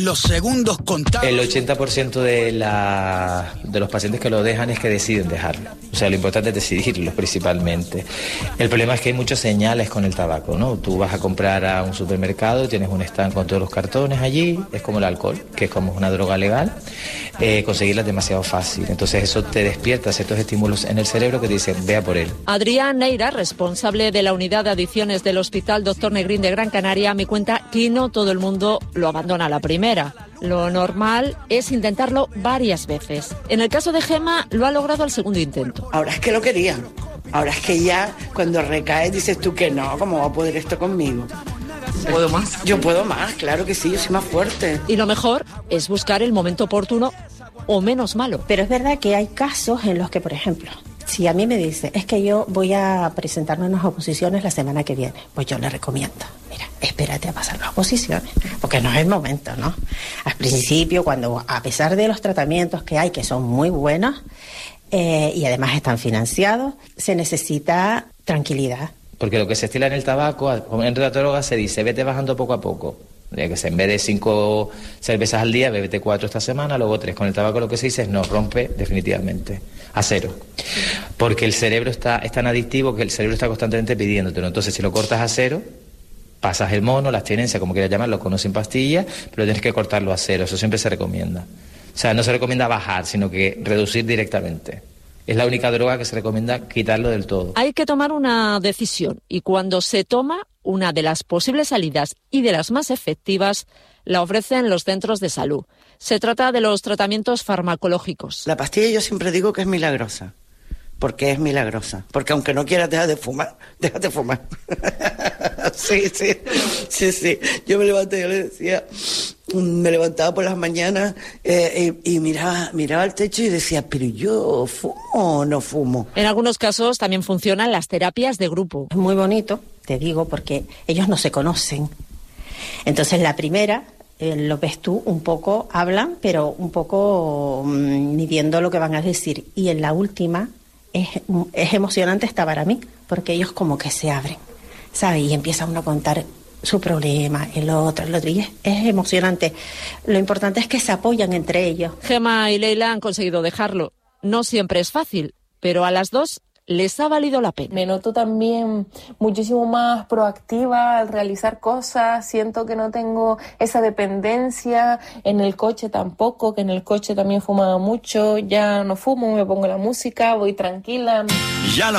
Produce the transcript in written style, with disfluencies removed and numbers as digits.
Los segundos contados. El 80% de los pacientes que lo dejan es que deciden dejarlo. O sea, lo importante es decidirlo principalmente. El problema es que hay muchas señales con el tabaco, ¿no? Tú vas a comprar a un supermercado, tienes un stand con todos los cartones allí, es como el alcohol, que es como una droga legal. Conseguirla es demasiado fácil. Entonces eso te despierta ciertos estímulos en el cerebro que te dicen, vea por él. Adrián Neira, responsable de la unidad de adicciones del Hospital Dr. Negrín de Gran Canaria, me cuenta que no todo el mundo lo abandona a la primera. Lo normal es intentarlo varias veces. En el caso de Gema, lo ha logrado al segundo intento. Ahora es que lo quería. Ahora es que ya cuando recae dices tú que no, ¿cómo va a poder esto conmigo? ¿Puedo más? Yo puedo más, claro que sí, yo soy más fuerte. Y lo mejor es buscar el momento oportuno o menos malo. Pero es verdad que hay casos en los que, por ejemplo, si a mí me dice, es que yo voy a presentarme en unas oposiciones la semana que viene, pues yo le recomiendo, mira, espérate a pasar las oposiciones, porque no es el momento, ¿no? Al principio, cuando a pesar de los tratamientos que hay, que son muy buenos, y además están financiados, se necesita tranquilidad. Porque lo que se estila en el tabaco, en la droga se dice, vete bajando poco a poco. Que en vez de 5 cervezas al día, bébete 4 esta semana, luego 3. Con el tabaco lo que se dice es no, rompe definitivamente a 0. Porque el cerebro es tan adictivo que el cerebro está constantemente pidiéndotelo. Entonces, si lo cortas a 0, pasas el mono, la abstinencia, como quieras llamarlo, con o sin pastillas, pero tienes que cortarlo a 0. Eso siempre se recomienda. O sea, no se recomienda bajar, sino que reducir directamente. Es la única droga que se recomienda quitarlo del todo. Hay que tomar una decisión y cuando se toma, una de las posibles salidas y de las más efectivas la ofrecen los centros de salud. Se trata de los tratamientos farmacológicos. La pastilla yo siempre digo que es milagrosa. Porque es milagrosa. Porque aunque no quieras dejar de fumar, déjate fumar. Sí. Yo me levanté, yo le decía, me levantaba por las mañanas y miraba al techo y decía, pero yo fumo o no fumo. En algunos casos también funcionan las terapias de grupo. Es muy bonito, te digo, porque ellos no se conocen. Entonces la primera, lo ves tú, un poco hablan, pero un poco midiendo lo que van a decir. Y en la última es emocionante hasta para mí, porque ellos como que se abren, ¿sabes? Y empieza uno a contar su problema, el otro, y es emocionante. Lo importante es que se apoyan entre ellos. Gema y Leila han conseguido dejarlo. No siempre es fácil, pero a las dos les ha valido la pena. Me noto también muchísimo más proactiva al realizar cosas, siento que no tengo esa dependencia, en el coche tampoco, que en el coche también fumaba mucho, ya no fumo, me pongo la música, voy tranquila. Ya